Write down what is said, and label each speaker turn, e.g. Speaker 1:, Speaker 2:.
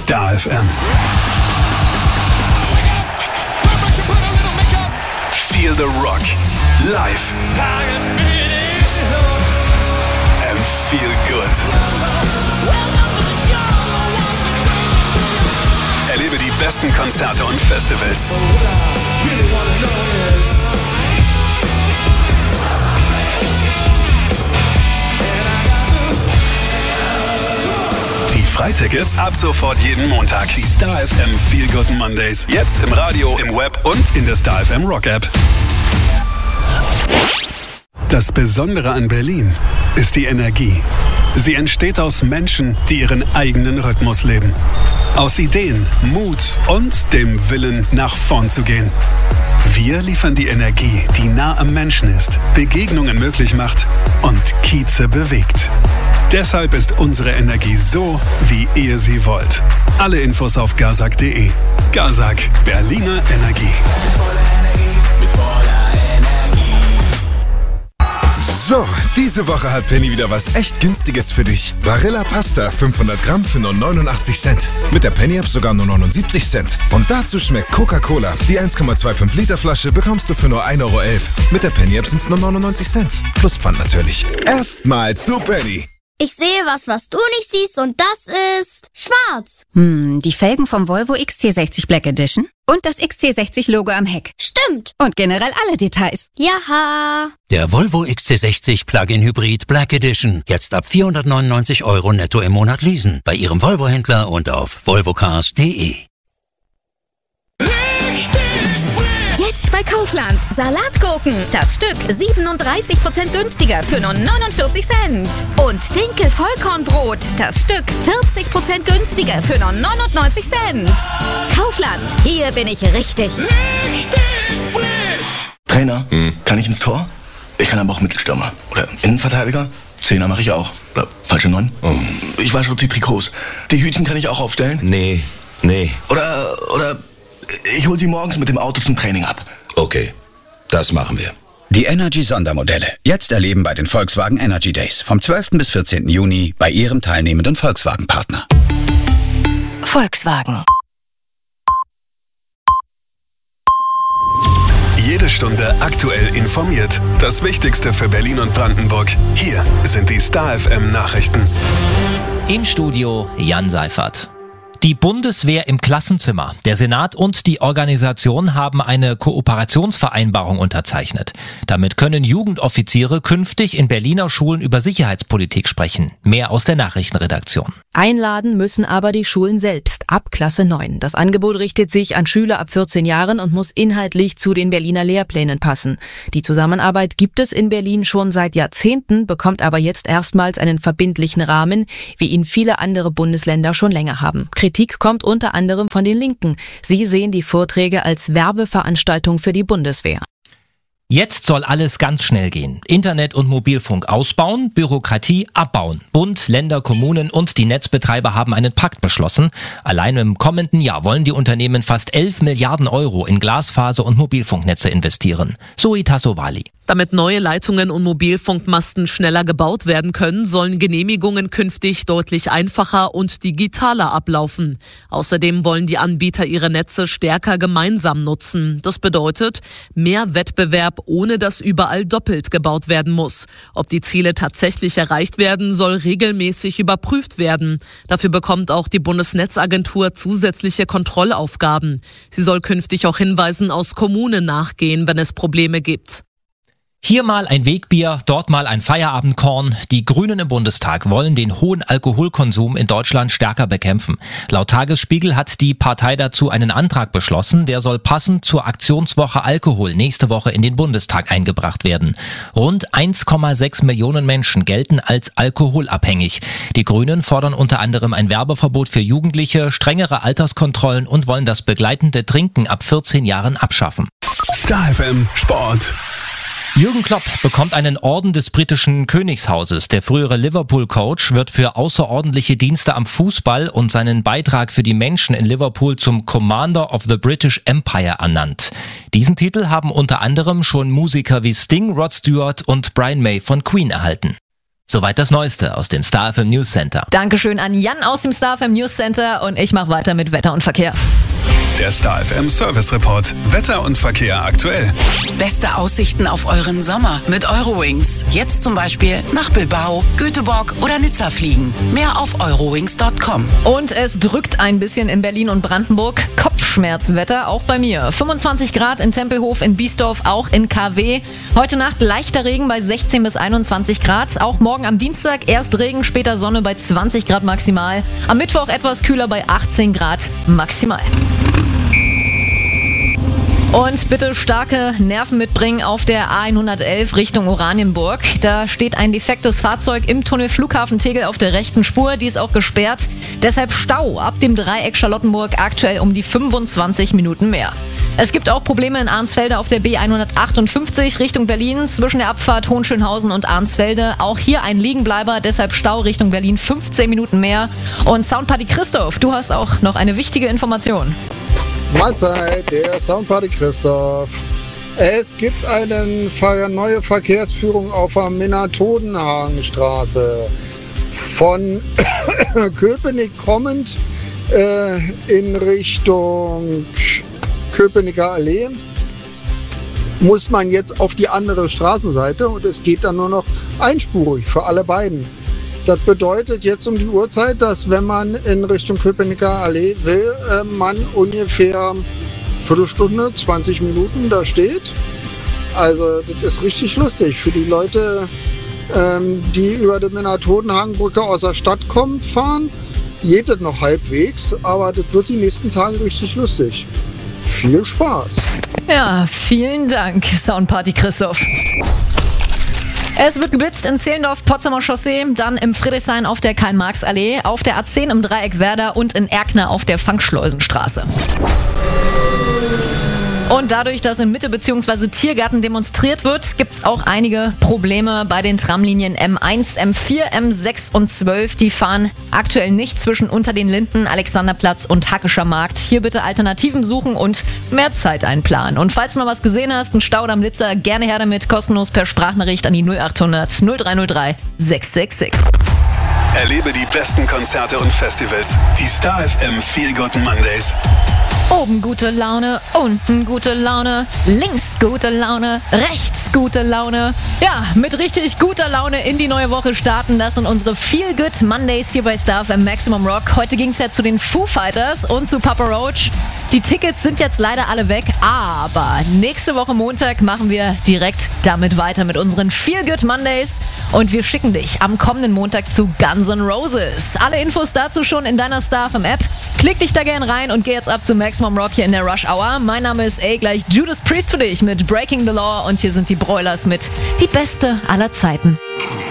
Speaker 1: Star FM. Feel the Rock live and feel good. Erlebe die besten Konzerte und Festivals. Die Freitickets ab sofort jeden Montag. Die Star FM Feel Good Mondays. Jetzt im Radio, im Web und in der Star FM Rock App. Das Besondere an Berlin ist die Energie. Sie entsteht aus Menschen, die ihren eigenen Rhythmus leben. Aus Ideen, Mut und dem Willen, nach vorn zu gehen. Wir liefern die Energie, die nah am Menschen ist, Begegnungen möglich macht und Kieze bewegt. Deshalb ist unsere Energie so, wie ihr sie wollt. Alle Infos auf gazak.de. Gazak, Berliner Energie.
Speaker 2: So, diese Woche hat Penny wieder was echt Günstiges für dich. Barilla Pasta, 500 Gramm für nur 89 Cent. Mit der Penny-App sogar nur 79 Cent. Und dazu schmeckt Coca-Cola. Die 1,25 Liter Flasche bekommst du für nur 1,11 Euro. Mit der Penny-App sind es nur 99 Cent. Plus Pfand natürlich. Erstmal zu Penny.
Speaker 3: Ich sehe was du nicht siehst und das ist schwarz.
Speaker 4: Die Felgen vom Volvo XC60 Black Edition und das XC60-Logo am Heck.
Speaker 3: Stimmt.
Speaker 4: Und generell alle Details.
Speaker 3: Jaha.
Speaker 5: Der Volvo XC60 Plug-in Hybrid Black Edition. Jetzt ab 499 € netto im Monat leasen. Bei Ihrem Volvo-Händler und auf volvocars.de.
Speaker 4: Jetzt bei Kaufland. Salatgurken. Das Stück 37% günstiger für nur 49 Cent. Und Dinkel-Vollkornbrot. Das Stück 40% günstiger für nur 99 Cent. Kaufland. Hier bin ich richtig.
Speaker 6: Trainer, kann ich ins Tor? Ich kann aber auch Mittelstürmer. Oder Innenverteidiger? Zehner mache ich auch. Oder falsche 9? Ich wasche auch die Trikots. Die Hütchen kann ich auch aufstellen?
Speaker 7: Nee.
Speaker 6: Oder ich hol sie morgens mit dem Auto zum Training ab.
Speaker 7: Okay, das machen wir.
Speaker 8: Die Energy-Sondermodelle. Jetzt erleben bei den Volkswagen Energy Days. Vom 12. bis 14. Juni bei Ihrem teilnehmenden Volkswagen-Partner.
Speaker 4: Volkswagen.
Speaker 1: Jede Stunde aktuell informiert. Das Wichtigste für Berlin und Brandenburg. Hier sind die Star FM Nachrichten.
Speaker 9: Im Studio Jan Seifert. Die Bundeswehr im Klassenzimmer. Der Senat und die Organisation haben eine Kooperationsvereinbarung unterzeichnet. Damit können Jugendoffiziere künftig in Berliner Schulen über Sicherheitspolitik sprechen. Mehr aus der Nachrichtenredaktion.
Speaker 10: Einladen müssen aber die Schulen selbst ab Klasse 9. Das Angebot richtet sich an Schüler ab 14 Jahren und muss inhaltlich zu den Berliner Lehrplänen passen. Die Zusammenarbeit gibt es in Berlin schon seit Jahrzehnten, bekommt aber jetzt erstmals einen verbindlichen Rahmen, wie ihn viele andere Bundesländer schon länger haben. Kritik kommt unter anderem von den Linken. Sie sehen die Vorträge als Werbeveranstaltung für die Bundeswehr.
Speaker 9: Jetzt soll alles ganz schnell gehen. Internet und Mobilfunk ausbauen, Bürokratie abbauen. Bund, Länder, Kommunen und die Netzbetreiber haben einen Pakt beschlossen. Allein im kommenden Jahr wollen die Unternehmen fast 11 Milliarden € in Glasfaser- und Mobilfunknetze investieren. Zoe Tassovali.
Speaker 11: Damit neue Leitungen und Mobilfunkmasten schneller gebaut werden können, sollen Genehmigungen künftig deutlich einfacher und digitaler ablaufen. Außerdem wollen die Anbieter ihre Netze stärker gemeinsam nutzen. Das bedeutet mehr Wettbewerb, ohne dass überall doppelt gebaut werden muss. Ob die Ziele tatsächlich erreicht werden, soll regelmäßig überprüft werden. Dafür bekommt auch die Bundesnetzagentur zusätzliche Kontrollaufgaben. Sie soll künftig auch Hinweisen aus Kommunen nachgehen, wenn es Probleme gibt.
Speaker 9: Hier mal ein Wegbier, dort mal ein Feierabendkorn. Die Grünen im Bundestag wollen den hohen Alkoholkonsum in Deutschland stärker bekämpfen. Laut Tagesspiegel hat die Partei dazu einen Antrag beschlossen, der soll passend zur Aktionswoche Alkohol nächste Woche in den Bundestag eingebracht werden. Rund 1,6 Millionen Menschen gelten als alkoholabhängig. Die Grünen fordern unter anderem ein Werbeverbot für Jugendliche, strengere Alterskontrollen und wollen das begleitende Trinken ab 14 Jahren abschaffen.
Speaker 1: Star FM Sport.
Speaker 9: Jürgen Klopp bekommt einen Orden des britischen Königshauses. Der frühere Liverpool-Coach wird für außerordentliche Dienste am Fußball und seinen Beitrag für die Menschen in Liverpool zum Commander of the British Empire ernannt. Diesen Titel haben unter anderem schon Musiker wie Sting, Rod Stewart und Brian May von Queen erhalten. Soweit das Neueste aus dem Star FM News Center.
Speaker 10: Dankeschön an Jan aus dem Star FM News Center und ich mache weiter mit Wetter und Verkehr.
Speaker 1: Der Star FM Service Report. Wetter und Verkehr aktuell.
Speaker 12: Beste Aussichten auf euren Sommer mit Eurowings. Jetzt zum Beispiel nach Bilbao, Göteborg oder Nizza fliegen. Mehr auf eurowings.com.
Speaker 10: Und es drückt ein bisschen in Berlin und Brandenburg. Kopfschmerzwetter, auch bei mir. 25 Grad in Tempelhof, in Biesdorf, auch in KW. Heute Nacht leichter Regen bei 16 bis 21 Grad. Auch morgen am Dienstag erst Regen, später Sonne bei 20 Grad maximal. Am Mittwoch etwas kühler bei 18 Grad maximal. Und bitte starke Nerven mitbringen auf der A111 Richtung Oranienburg. Da steht ein defektes Fahrzeug im Tunnel Flughafen Tegel auf der rechten Spur. Die ist auch gesperrt. Deshalb Stau ab dem Dreieck Charlottenburg aktuell um die 25 Minuten mehr. Es gibt auch Probleme in Arnsfelde auf der B158 Richtung Berlin zwischen der Abfahrt Hohenschönhausen und Arnsfelde. Auch hier ein Liegenbleiber, deshalb Stau Richtung Berlin 15 Minuten mehr. Und Soundparty Christoph, du hast auch noch eine wichtige Information.
Speaker 13: Mahlzeit, der Soundparty Christoph. Es gibt eine neue Verkehrsführung auf der Minna-Todenhagen-Straße. Von Köpenick kommend in Richtung Köpenicker Allee muss man jetzt auf die andere Straßenseite und es geht dann nur noch einspurig für alle beiden. Das bedeutet jetzt um die Uhrzeit, dass wenn man in Richtung Köpenicker Allee will, man ungefähr Viertelstunde, 20 Minuten da steht. Also das ist richtig lustig für die Leute, die über die Minna-Todenhagen-Brücke aus der Stadt kommen, fahren. Geht das noch halbwegs, aber das wird die nächsten Tage richtig lustig. Viel Spaß.
Speaker 10: Ja, vielen Dank, Soundparty Christoph. Es wird geblitzt in Zehlendorf, Potsdamer Chaussee, dann im Friedrichshain auf der Karl-Marx-Allee, auf der A10 im Dreieck Werder und in Erkner auf der Fangschleusenstraße. Und dadurch, dass in Mitte bzw. Tiergarten demonstriert wird, gibt es auch einige Probleme bei den Tramlinien M1, M4, M6 und 12. Die fahren aktuell nicht zwischen Unter den Linden, Alexanderplatz und Hackescher Markt. Hier bitte Alternativen suchen und mehr Zeit einplanen. Und falls du noch was gesehen hast, ein Stau oder ein Blitzer, gerne her damit, kostenlos per Sprachnachricht an die 0800 0303 666.
Speaker 1: Erlebe die besten Konzerte und Festivals. Die Star FM Feel Good Mondays.
Speaker 10: Oben gute Laune, unten gute Laune, links gute Laune, rechts gute Laune. Ja, mit richtig guter Laune in die neue Woche starten. Das sind unsere Feel Good Mondays hier bei Star FM Maximum Rock. Heute ging es ja zu den Foo Fighters und zu Papa Roach. Die Tickets sind jetzt leider alle weg, aber nächste Woche Montag machen wir direkt damit weiter mit unseren Feel Good Mondays und wir schicken dich am kommenden Montag zu Guns N' Roses. Alle Infos dazu schon in deiner Star FM App. Klick dich da gern rein und geh jetzt ab zu Maximum Rock hier in der Rush Hour. Mein Name ist gleich Judas Priest für dich mit Breaking the Law und hier sind die Broilers mit Die Beste aller Zeiten.